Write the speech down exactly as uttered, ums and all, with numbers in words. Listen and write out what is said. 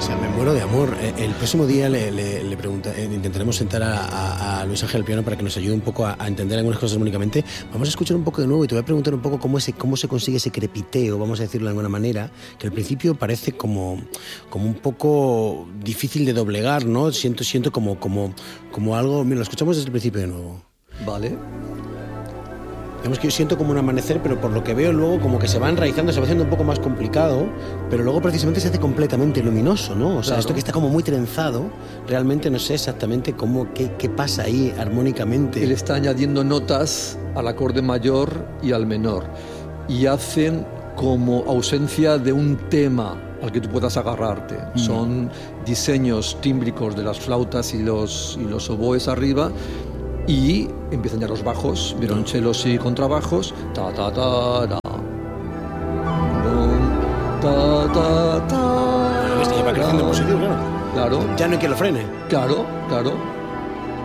sea, me muero de amor. El próximo día le, le, le pregunta, eh, intentaremos sentar a, a, a Luis Ángel al piano para que nos ayude un poco a, a entender algunas cosas armónicamente. Vamos a escuchar un poco de nuevo y te voy a preguntar un poco cómo, ese, cómo se consigue ese crepiteo, vamos a decirlo de alguna manera, que al principio parece como, como un poco difícil de doblegar, ¿no? Siento, siento como, como, como algo... Mira, lo escuchamos desde el principio de nuevo. Vale. Digamos que yo siento como un amanecer, pero por lo que veo luego como que se va enraizando, se va haciendo un poco más complicado, pero luego precisamente se hace completamente luminoso, ¿no? O sea, claro. Esto que está como muy trenzado, realmente no sé exactamente cómo, qué, qué pasa ahí armónicamente. Él está añadiendo notas al acorde mayor y al menor, y hacen como ausencia de un tema al que tú puedas agarrarte. Mm. Son diseños tímbricos de las flautas y los, y los oboes arriba, y empiezan ya los bajos, violonchelos y contrabajos, ta ta ta ta, ta ta ta. Bueno, este lleva creciendo en positivo, claro. Claro. Ya no hay que lo frene. Claro, claro.